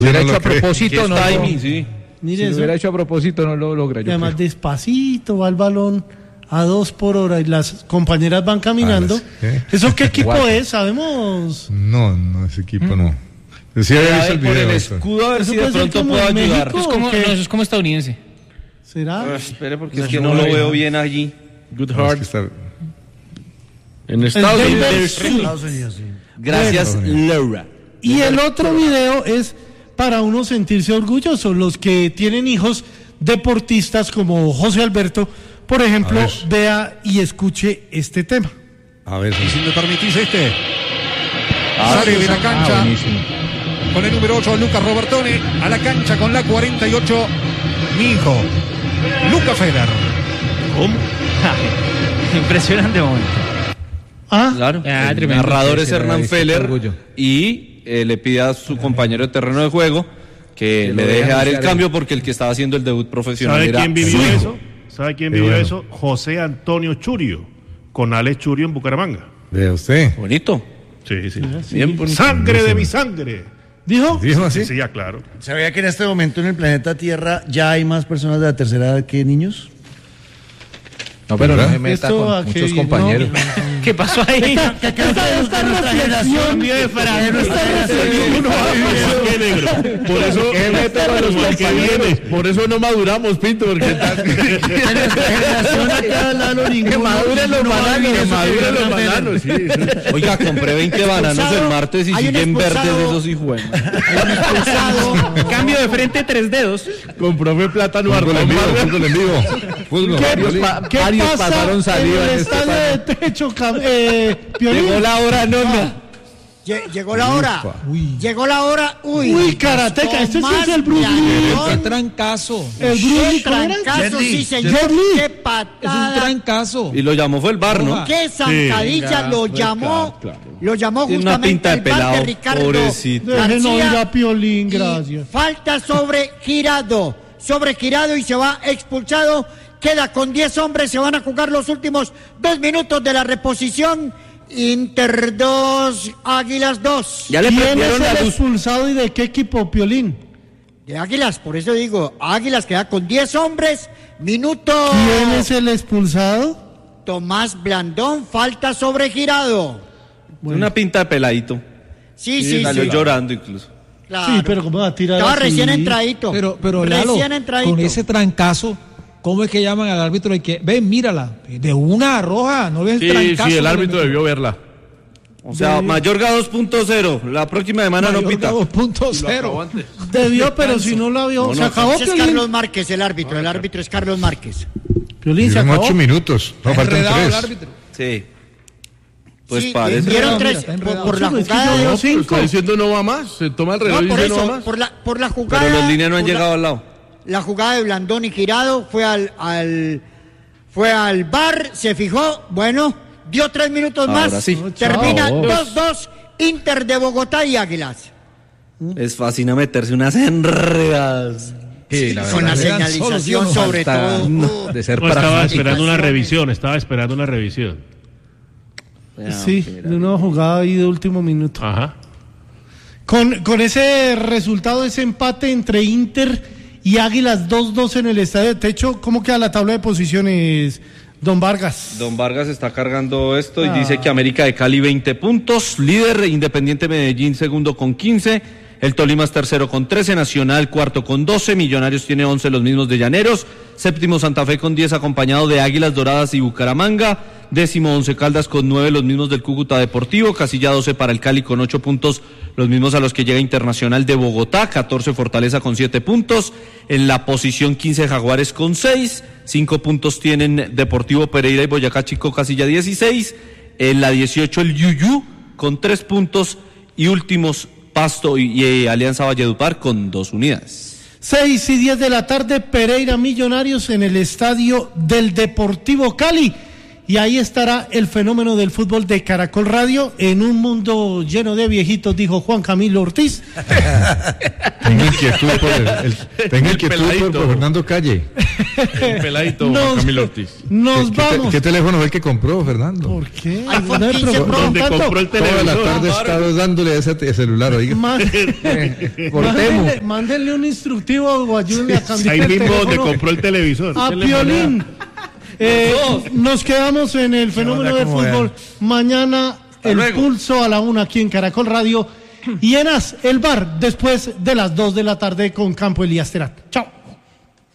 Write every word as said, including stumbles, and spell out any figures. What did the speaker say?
hubiera no hecho lo a propósito, no, timing, no, sí. si lo hubiera hecho a propósito, no lo logra. Y además, creo. Despacito va el balón a dos por hora y las compañeras van caminando. ¿Eh? ¿Eso qué equipo es? ¿Sabemos? No, no, ese equipo ¿Mm? no. Sí, había visto el video, por el escudo, a ver si de pronto puedo ayudar. México, es como, no, eso es como estadounidense. ¿Será? Uh, espere, porque es que no lo veo bien allí. Good Heart. No, es que está... En Estados Unidos. Unidos. Sí. Gracias, Laura. Y el otro video es para uno sentirse orgulloso. Los que tienen hijos deportistas como José Alberto, por ejemplo, vea y escuche este tema. A ver, y si me permitís este. Ah, sale de la cancha. Ah, con el número ocho, Lucas Robertone. A la cancha con la cuarenta y ocho, mi hijo, Luca Feller. ¿Cómo? Impresionante momento. Ah, claro. Ah, el narrador es Hernán Feller y eh, le pide a su compañero de terreno de juego que, que le deje dar el cambio él. Porque el que estaba haciendo el debut profesional ¿Sabe era quién vivió su hijo? eso? ¿Sabe quién vivió bueno. eso? José Antonio Churio, con Alex Churio en Bucaramanga. ¿Ve usted? Bonito. Sí, sí. sí. Bien bonito. Sangre de mi sangre. ¿Dijo? ¿Dijo así? Sí, sí, ya, claro. ¿Sabía que en este momento en el planeta Tierra ya hay más personas de la tercera edad que niños? No, pero no se meta con muchos compañeros. No. ¿Qué pasó ahí? Que creo que nuestra generación de Francia. Por eso ¿qué mete con los compañeros? Por eso no maduramos, Pinto, porque tal. En nuestra generación acá Lalo ninguno. Que maduren los bananos, que maduren los bananos. Oiga, compré veinte bananos el martes y siguen verdes esos hijos. Cambio de frente, tres dedos. Compró plátano fútbol en vivo, fútbol en vivo. Fútbol. ¿Qué, ¿qué pasa pasaron saliva en el en este estadio de techo? Eh, Llegó la hora, no, no. Llegó la hora. Uy. Llegó la hora. Uy, Uy Karateca, este sí es el Bruce Lee. ¡Qué trancazo! El Bruce Lee, trancazo, sí, señor. ¡Qué patada! Es un trancazo. Y lo llamó fue el bar, ¿no? ¡Qué zancadilla! Sí. Lo llamó, claro, claro. Lo llamó Tiene justamente de el bar pelado, de Ricardo pobrecito. Déjenos ir a Piolín, gracias. Falta sobre Girado, sobre Girado y se va expulsado. Queda con diez hombres, se van a jugar los últimos dos minutos de la reposición. Inter dos, Águilas dos. Ya le ¿Quién es el expulsado y de qué equipo, Piolín? De Águilas, por eso digo, Águilas queda con diez hombres, minuto... ¿Quién es el expulsado? Tomás Blandón, falta sobre Girado. Bueno. Una pinta de peladito. Sí, sí, sí. Salió sí. llorando incluso. Claro. Sí, pero ¿cómo va a tirar Estaba así? recién entradito. Pero, pero Lalo, recién entradito. con ese trancazo... ¿Cómo es que llaman al árbitro y que, ven, mírala, de una roja, no ves sí, el trancazo? Sí, el árbitro debió verla. O sea, de... Mayorga dos punto cero, la próxima semana Mayorga no pita. dos punto cero. Debió, pero si no la vio, no, no, se acabó. Es Carlos Márquez el árbitro, el árbitro es Carlos Márquez. Piolín, se acabó. ocho minutos, no faltan tres. El árbitro. Sí. Pues sí, parece. Dieron tres por, por la jugada de los cinco. Está diciendo no va más, se toma el reloj no, por y eso, no va más. Por la, por la jugada. Pero los líneas no han llegado la, al lado. La jugada de Blandón y Girado fue al, al fue al bar, se fijó, bueno, dio tres minutos Ahora más, sí. termina Chao. dos dos, Inter de Bogotá y Águilas. Es fácil meterse unas enredadas. Sí, la con la señalización sobre todo. No, de ser no, estaba esperando una revisión, estaba esperando una revisión. Sí, de una jugada ahí de último minuto. Ajá. Con, con ese resultado, ese empate entre Inter y Águilas dos dos en el estadio de techo, ¿cómo queda la tabla de posiciones, don Vargas? Don Vargas está cargando esto y ah. dice que América de Cali veinte puntos, líder, Independiente Medellín segundo con quince, el Tolima es tercero con trece, Nacional cuarto con doce, Millonarios tiene once, los mismos de Llaneros, séptimo Santa Fe con diez, acompañado de Águilas Doradas y Bucaramanga, décimo Once Caldas con nueve, los mismos del Cúcuta Deportivo, casilla doce para el Cali con ocho puntos, los mismos a los que llega Internacional de Bogotá, catorce Fortaleza con siete puntos, en la posición quince Jaguares con seis, cinco puntos tienen Deportivo Pereira y Boyacá Chico, casilla dieciséis, en la dieciocho el Yuyú con tres puntos y últimos Pasto y, y Alianza Valledupar con dos unidades. Seis y diez de la tarde, Pereira Millonarios en el estadio del Deportivo Cali. Y ahí estará el fenómeno del fútbol de Caracol Radio en un mundo lleno de viejitos, dijo Juan Camilo Ortiz. Tenga inquietud por, el, el, tenga inquietud por, por Fernando Calle. El peladito Nos- Camilo Ortiz. Nos ¿Qué, qué- vamos. qué teléfono fue el que compró, Fernando? ¿Por qué? iPhone No me quince preocupen Pro. Donde tanto. compró el Toda la televisor. tarde he estado dándole a ese te- celular, oiga. Ma- Por Temu. Mándenle, mándenle un instructivo o ayúdenle a cambiar Ahí el mismo donde teléfono compró el televisor. a Piolín. Eh, nos quedamos en el fenómeno onda del como fútbol. Mañana el luego. pulso a la una aquí en Caracol Radio. Y en As, el bar, después de las dos de la tarde con Campo Elías Terán. Chao.